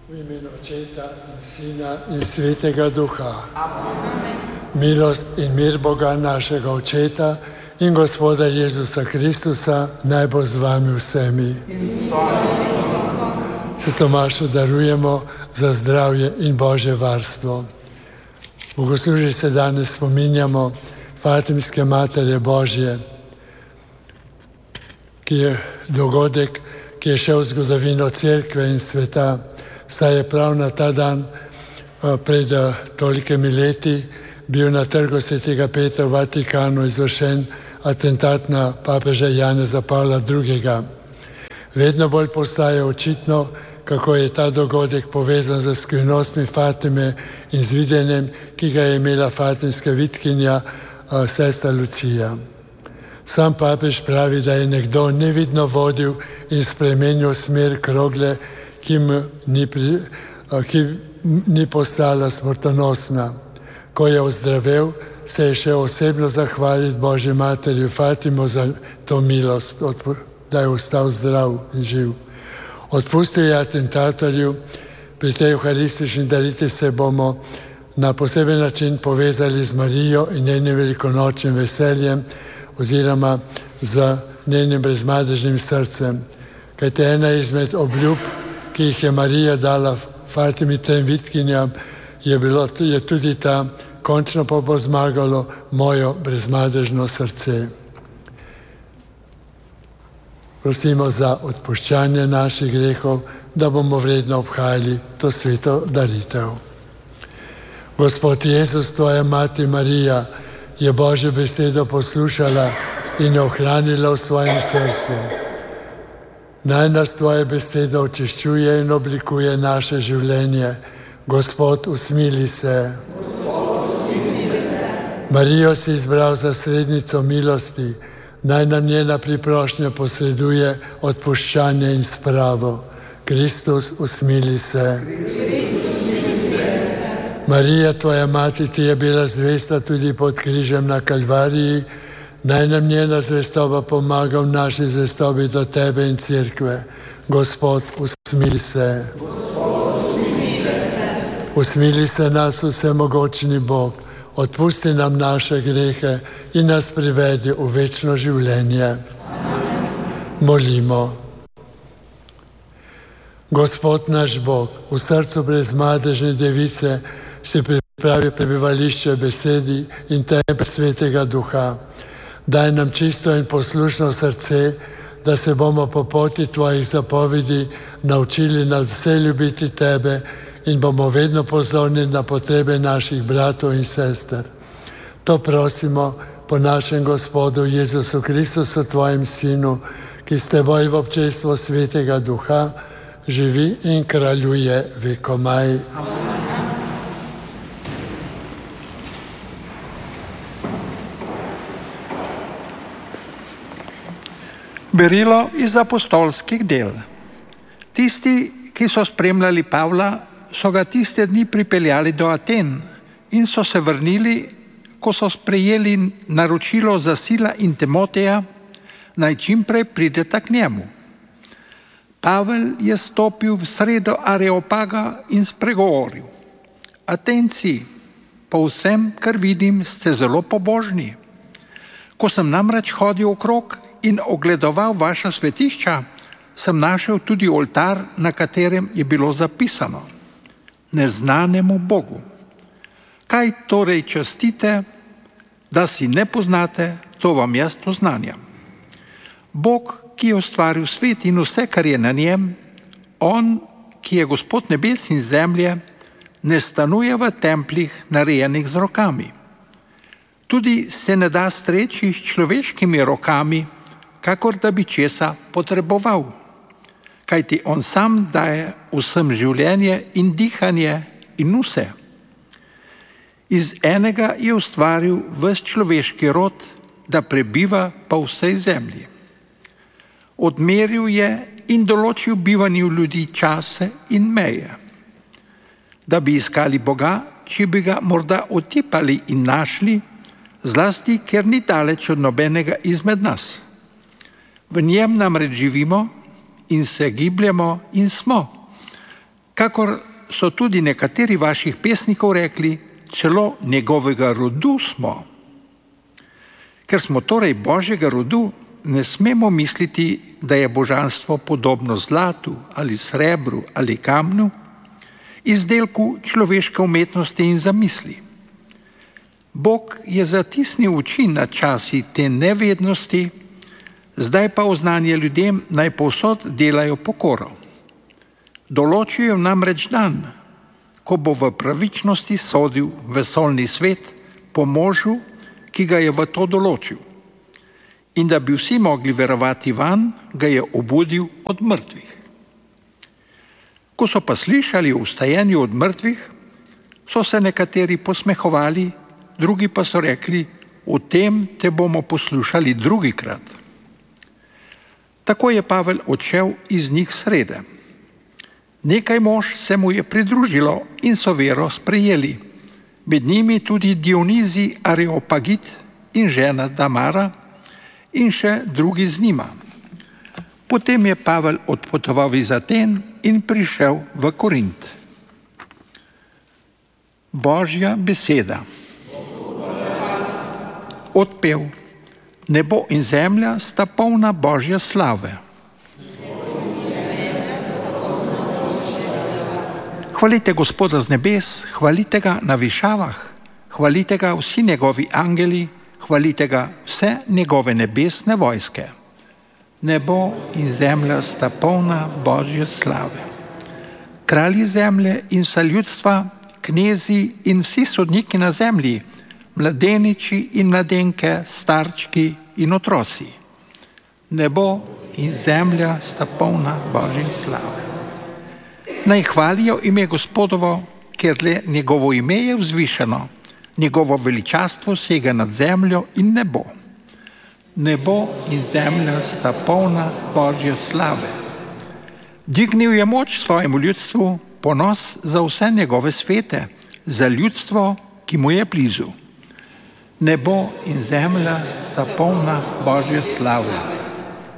V imenu Očeta in Sina in Svetega Duha. Amen. Milost in mir Boga našega Očeta in Gospoda Jezusa Kristusa naj bo z vami vsemi. Se Tomašu darujemo za zdravje in Božje varstvo. V bogoslužju se danes spominjamo Fatimske Matere Božje, ki je dogodek, ki je šel v zgodovino Cerkve in sveta, saj je prav na ta dan pred tolikimi leti bil na trgu Svetega Petra v Vatikanu izvršen atentat na papeža Janeza Pavla II. Vedno bolj postaje očitno, kako je ta dogodek povezan z skrivnostmi Fatime in z videnjem, ki ga je imela fatimska vitkinja sestra Lucija. Sam papež pravi, da je nekdo nevidno vodil in spremenil smer krogle, ki ni postala smrtonosna. Ko je ozdravel, se je še osebno zahvaliti Božji Materi Fatimo za to milost, da je ostal zdrav in živ. Odpustil je atentatorju, pri tej euharistični daritvi se bomo na poseben način povezali z Marijo in njenim velikonočnim veseljem oziroma z njenim brezmadežnim srcem. Kajte ena izmed obljub, ki jih je Marija dala Fatimi tem vitkinjam, je tudi ta: končno pa bo zmagalo mojo brezmadežno srce. Prosimo za odpuščanje naših grehov, da bomo vredno obhajali to sveto daritev. Gospod Jezus, tvoja mati Marija, je Božjo besedo poslušala in jo ohranila v svojem srcu. Naj nas tvoja beseda očiščuje in oblikuje naše življenje. Gospod, usmili se. Marijo si izbral za srednico milosti, naj nam njena priprošnja posreduje odpuščanje in spravo. Kristus, usmili se. Marija, tvoja mati, ti je bila zvesta tudi pod križem na Kalvariji, naj nam njena zvestoba pomaga v naši zvestobi do tebe in cerkve. Gospod, usmili se. Usmili se nas, vsemogočni Bog, odpusti nam naše grehe in nas privedi v večno življenje. Amen. Molimo. Gospod naš Bog, v srcu brezmadežne device si pripravi prebivališče besedi in tebe Svetega Duha. Daj nam čisto in poslušno srce, da se bomo po poti tvojih zapovedi naučili nadvse ljubiti tebe in bomo vedno pozorni na potrebe naših bratov in sester. To prosimo po našem Gospodu Jezusu Kristusu, tvojem Sinu, ki s teboj v občestvu Svetega Duha živi in kraljuje vekomaj. Berilo iz apostolskih del. Tisti, ki so spremljali Pavla, so ga tiste dni pripeljali do Aten in so se vrnili, ko so sprejeli naročilo za Sila in Timoteja, naj čim prej prideta k njemu. Pavel je stopil v sredo Areopaga in spregovoril: Atenci, po vsem, kar vidim, ste zelo pobožni. Ko sem namreč hodil okrog in ogledoval vaša svetišča, sem našel tudi oltar, na katerem je bilo zapisano: Neznanemu Bogu. Kaj torej častite, da si ne poznate, to vam jaz oznanjam. Bog, ki je ustvaril svet in vse, kar je na njem, on, ki je Gospod nebes in zemlje, ne stanuje v templjih, narejenih z rokami. Tudi se ne da streči s človeškimi rokami, kakor da bi česa potreboval. Kajti on sam daje vsem življenje in dihanje in vse. Iz enega je ustvaril ves človeški rod, da prebiva po vsej zemlji. Odmeril je in določil bivanju ljudi čase in meje. Da bi iskali Boga, če bi ga morda otipali in našli, zlasti, ker ni daleč od nobenega izmed nas. V njem namreč živimo in se gibljemo in smo, kakor so tudi nekateri vaših pesnikov rekli, celo njegovega rodu smo. Ker smo torej Božjega rodu, ne smemo misliti, da je božanstvo podobno zlatu ali srebru ali kamnu, izdelku človeške umetnosti in zamisli. Bog je zatisnil oči na časi te nevednosti, zdaj pa oznanja ljudem, naj povsod delajo pokoro. Določil je namreč dan, ko bo v pravičnosti sodil vesoljni svet po možu, ki ga je v to določil. In da bi vsi mogli verovati vanj, ga je obudil od mrtvih. Ko so pa slišali o vstajenju od mrtvih, so se nekateri posmehovali, drugi pa so rekli, o tem te bomo poslušali drugikrat. Tako je Pavel odšel iz njih srede. Nekaj mož se mu je pridružilo in so vero sprejeli, med njimi tudi Dionizij Areopagit in žena Damara in še drugi z njima. Potem je Pavel odpotoval iz Aten in prišel v Korint. Božja beseda. Odpev. Nebo in zemlja sta polna Božje slave. Hvalite Gospoda z nebes, hvalite ga na višavah, hvalite ga vsi njegovi angeli, hvalite ga vse njegove nebesne vojske. Nebo in zemlja sta polna Božje slave. Kralji zemlje in vsa ljudstva, knezi in vsi sodniki na zemlji, mladeniči in mladenke, starčki in otroci. Nebo in zemlja sta polna Božje slave. Naj hvalijo ime Gospodovo, ker le njegovo ime je vzvišeno, njegovo veličastvo sega nad zemljo in nebo. Nebo in zemlja sta polna Božje slave. Dignil je moč svojemu ljudstvu, ponos za vse njegove svete, za ljudstvo, ki mu je blizu. Nebo in zemlja sta polna Božje slave.